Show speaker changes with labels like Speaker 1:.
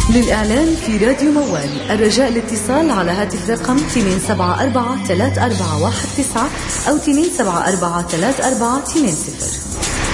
Speaker 1: للإعلان في راديو موال الرجاء الاتصال على هاتف رقم 274 3419 أو 274 3420.